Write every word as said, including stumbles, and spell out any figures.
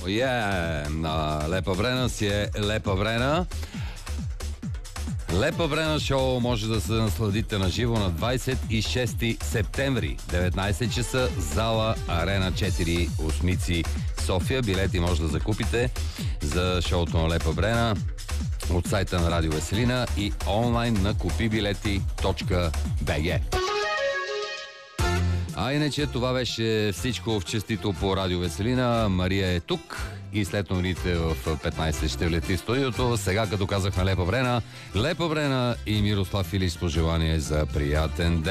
Е, на Лепа Брена си е Лепа Брена. Лепа Брена шоу може да се насладите на живо на двадесет и шести септември, деветнадесет часа, зала Арена четири, Осмици, София. Билети може да закупите за шоуто на Лепа Брена от сайта на Радио Веселина и онлайн на купибилети точка би джи. А иначе това беше всичко в честито по Радио Веселина. Мария е тук и след новините в петнадесет ще влети в студиото. Сега, като казах на Лепа Брена, Лепа Брена и Мирослав Илич с пожелание за приятен ден.